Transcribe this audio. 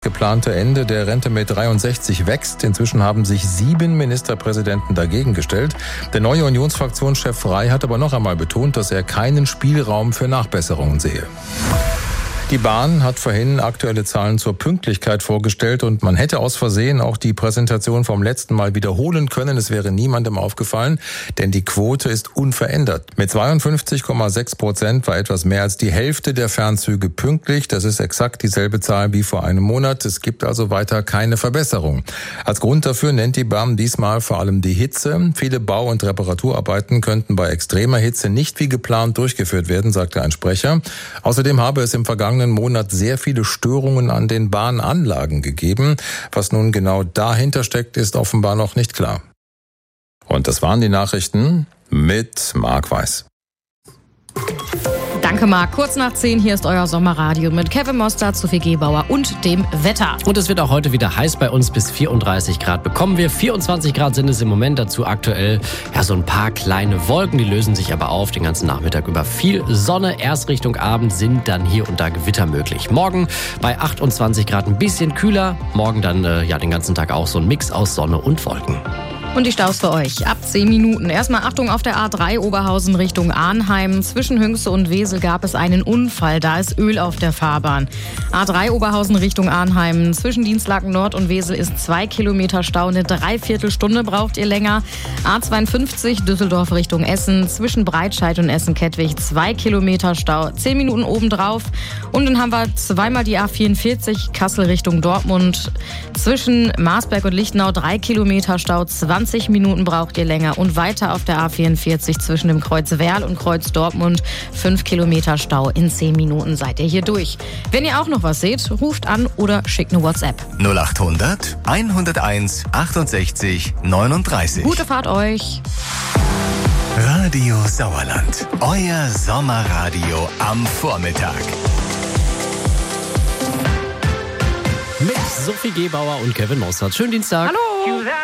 Geplante Ende der Rente mit 63 wächst. Inzwischen haben sich 7 Ministerpräsidenten dagegen gestellt. Der neue Unionsfraktionschef Frey hat aber noch einmal betont, dass er keinen Spielraum für Nachbesserungen sehe. Die Bahn hat vorhin aktuelle Zahlen zur Pünktlichkeit vorgestellt und man hätte aus Versehen auch die Präsentation vom letzten Mal wiederholen können. Es wäre niemandem aufgefallen, denn die Quote ist unverändert. Mit 52,6% war etwas mehr als die Hälfte der Fernzüge pünktlich. Das ist exakt dieselbe Zahl wie vor einem Monat. Es gibt also weiter keine Verbesserung. Als Grund dafür nennt die Bahn diesmal vor allem die Hitze. Viele Bau- und Reparaturarbeiten könnten bei extremer Hitze nicht wie geplant durchgeführt werden, sagte ein Sprecher. Außerdem habe es im vergangenen Monat sehr viele Störungen an den Bahnanlagen gegeben. Was nun genau dahinter steckt, ist offenbar noch nicht klar. Und das waren die Nachrichten mit Marc Weiß. Danke, Marc. Kurz nach 10, hier ist euer Sommerradio mit Kevin Mostert, Sophie Gebauer und dem Wetter. Und es wird auch heute wieder heiß bei uns, bis 34 Grad bekommen wir. 24 Grad sind es im Moment, dazu aktuell so ein paar kleine Wolken, die lösen sich aber auf den ganzen Nachmittag über. Viel Sonne, erst Richtung Abend sind dann hier und da Gewitter möglich. Morgen bei 28 Grad ein bisschen kühler, morgen dann den ganzen Tag auch so ein Mix aus Sonne und Wolken. Und die Staus für euch ab 10 Minuten. Erstmal Achtung auf der A3 Oberhausen Richtung Arnheim. Zwischen Hünxe und Wesel gab es einen Unfall. Da ist Öl auf der Fahrbahn. A3 Oberhausen Richtung Arnheim. Zwischen Dienstlaken Nord und Wesel ist 2 Kilometer Stau. Eine Dreiviertelstunde braucht ihr länger. A52 Düsseldorf Richtung Essen. Zwischen Breitscheid und Essen-Kettwig 2 Kilometer Stau. 10 Minuten obendrauf. Und dann haben wir zweimal die A44 Kassel Richtung Dortmund. Zwischen Marsberg und Lichtenau 3 Kilometer Stau. 20 Minuten braucht ihr länger. Und weiter auf der A44 zwischen dem Kreuz Werl und Kreuz Dortmund 5 Kilometer Stau. In 10 Minuten seid ihr hier durch. Wenn ihr auch noch was seht, ruft an oder schickt eine WhatsApp. 0800 101 68 39. Gute Fahrt euch. Radio Sauerland. Euer Sommerradio am Vormittag. Mit Sophie Gebauer und Kevin Mostert. Schönen Dienstag. Hallo.